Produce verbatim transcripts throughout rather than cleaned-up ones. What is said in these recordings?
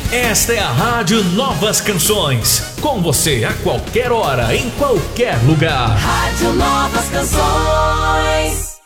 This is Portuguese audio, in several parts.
Esta é a Rádio Novas Canções. Com você a qualquer hora, em qualquer lugar. Rádio Novas Canções.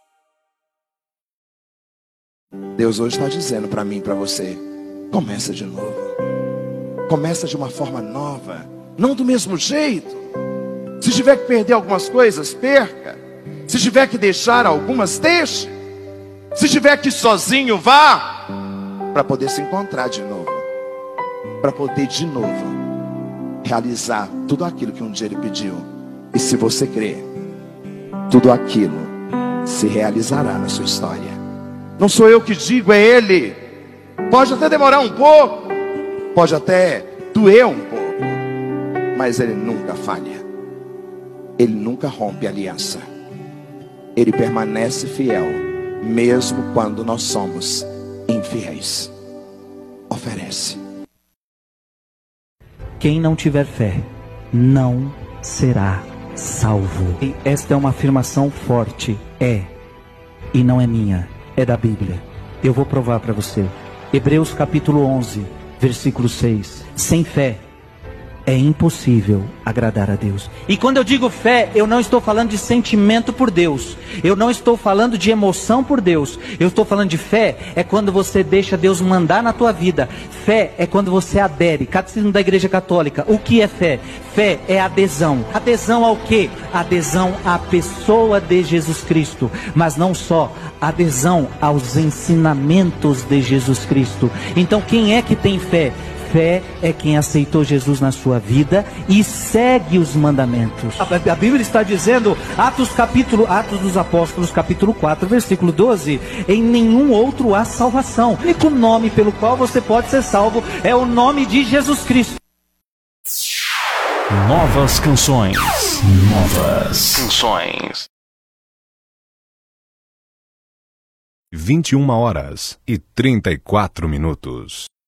Deus hoje está dizendo para mim e para você: começa de novo. Começa de uma forma nova. Não do mesmo jeito. Se tiver que perder algumas coisas, perca. Se tiver que deixar algumas, deixe. Se tiver que ir sozinho, vá. Para poder se encontrar de novo. Para poder de novo realizar tudo aquilo que um dia Ele pediu. E se você crer, tudo aquilo se realizará na sua história. Não sou eu que digo, é Ele. Pode até demorar um pouco, pode até doer um pouco, mas Ele nunca falha. Ele nunca rompe aliança. Ele permanece fiel, mesmo quando nós somos infiéis. Oferece. Quem não tiver fé, não será salvo. E esta é uma afirmação forte. É, e não é minha, é da Bíblia. Eu vou provar para você. Hebreus capítulo onze, versículo seis. Sem fé é impossível agradar a Deus. E quando eu digo fé, eu não estou falando de sentimento por Deus. Eu não estou falando de emoção por Deus. Eu estou falando de fé, é quando você deixa Deus mandar na tua vida. Fé é quando você adere. Catecismo da Igreja Católica. O que é fé? Fé é adesão. Adesão ao quê? Adesão à pessoa de Jesus Cristo. Mas não só, adesão aos ensinamentos de Jesus Cristo. Então quem é que tem fé? Fé é quem aceitou Jesus na sua vida e segue os mandamentos. A Bíblia está dizendo, Atos capítulo, Atos dos Apóstolos, capítulo quatro, versículo doze, em nenhum outro há salvação. O único nome pelo qual você pode ser salvo é o nome de Jesus Cristo. Novas Canções. Novas Canções. vinte e uma horas e trinta e quatro minutos.